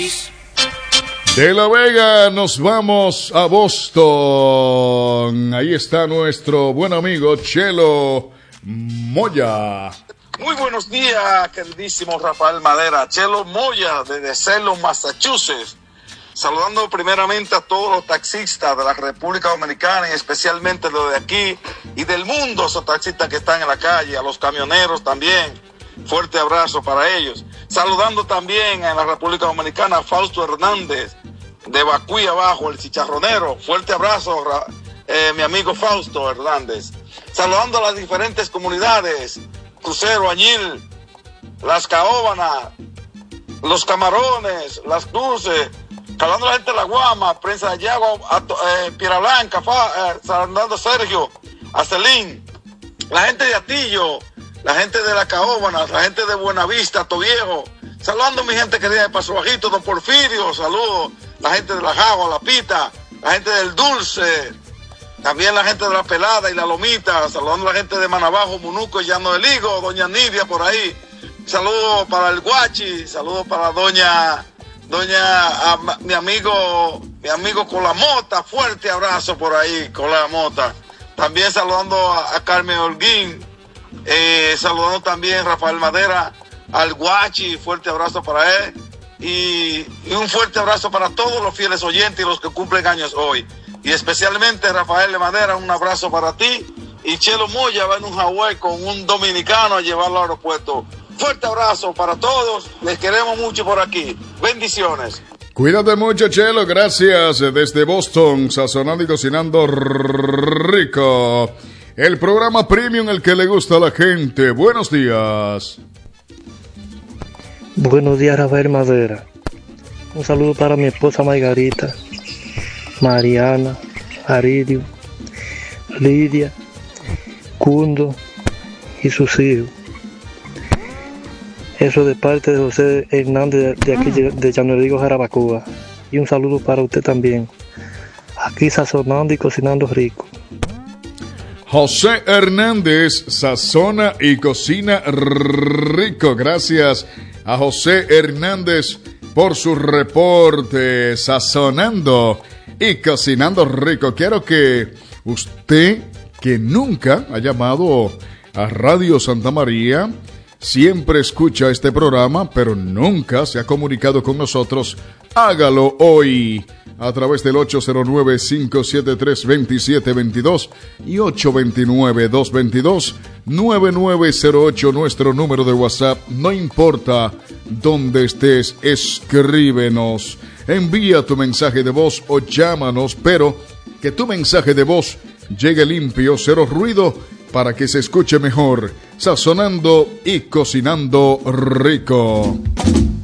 De La Vega nos vamos a Boston. Ahí está nuestro buen amigo Chelo Moya. Muy buenos días, queridísimo Rafael Madera. Chelo Moya, desde Salem, Massachusetts. Saludando primeramente a todos los taxistas de la República Dominicana y especialmente los de aquí y del mundo, esos taxistas que están en la calle, a los camioneros también. Fuerte abrazo para ellos. Saludando también en la República Dominicana a Fausto Hernández, de Bacuy abajo, el chicharronero. Fuerte abrazo, mi amigo Fausto Hernández. Saludando a las diferentes comunidades, Crucero, Añil, Las Caóbanas, Los Camarones, Las Cruces, saludando a la gente de La Guama, Prensa de Yago, Piedra Blanca, saludando a Sergio, a Celín, la gente de Atillo, la gente de La Caóbanas, la gente de Buenavista, Toviejo, saludando a mi gente querida de Paso Bajito, Don Porfirio, saludos, la gente de La Jagua, La Pita, la gente del Dulce, también la gente de La Pelada y La Lomita, saludando a la gente de Manabajo, Munuco y Llano del Higo, doña Nidia por ahí, saludos para el Guachi, saludos para mi amigo Colamota, fuerte abrazo por ahí, Colamota, también saludando a Carmen Holguín, saludando también a Rafael Madera, al Guachi, fuerte abrazo para él, y un fuerte abrazo para todos los fieles oyentes y los que cumplen años hoy. Y especialmente Rafael Madera, un abrazo para ti. Y Chelo Moya va en un Hawái con un dominicano a llevarlo al aeropuerto. Fuerte abrazo para todos, les queremos mucho por aquí. Bendiciones. Cuídate mucho, Chelo, gracias. Desde Boston, sazonando y cocinando rico. El programa premium, el que le gusta a la gente. Buenos días. Buenos días, Rafael Madera. Un saludo para mi esposa Margarita, Mariana, Aridio, Lidia, Cundo y sus hijos. Eso de parte de José Hernández de aquí de Llanerigo, Jarabacoa. Y un saludo para usted también. Aquí sazonando y cocinando rico. José Hernández sazona y cocina rico. Gracias a José Hernández por su reporte, sazonando y cocinando rico. Quiero que usted, que nunca ha llamado a Radio Santa María, siempre escucha este programa, pero nunca se ha comunicado con nosotros, hágalo hoy a través del 809-573-2722 y 829-222-9908, nuestro número de WhatsApp. No importa dónde estés, escríbenos, envía tu mensaje de voz o llámanos, pero que tu mensaje de voz llegue limpio, cero ruido, para que se escuche mejor, sazonando y cocinando rico.